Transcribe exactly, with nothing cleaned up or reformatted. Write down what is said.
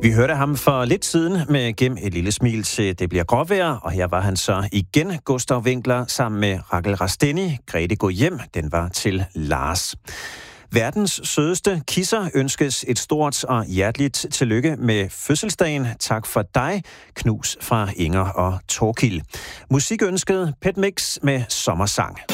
Vi hørte ham for lidt siden med Gem et lille smil til Det bliver gråvejr, og her var han så igen, Gustav Winkler, sammen med Rakel Rasteni. Grete gå hjem, den var til Lars. Verdens sødeste kisser ønskes et stort og hjerteligt tillykke med fødselsdagen. Tak for dig, knus fra Inger og Torkild. Musikønsket Pet Mix med Sommersang.